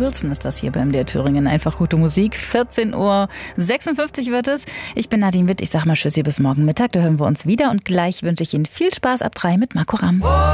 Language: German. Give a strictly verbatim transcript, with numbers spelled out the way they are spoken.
Wilson ist das hier beim M D R Thüringen. Einfach gute Musik. vierzehn Uhr sechsundfünfzig wird es. Ich bin Nadine Witt. Ich sag mal Tschüssi bis morgen Mittag. Da hören wir uns wieder und gleich wünsche ich Ihnen viel Spaß ab drei mit Marco Ramm.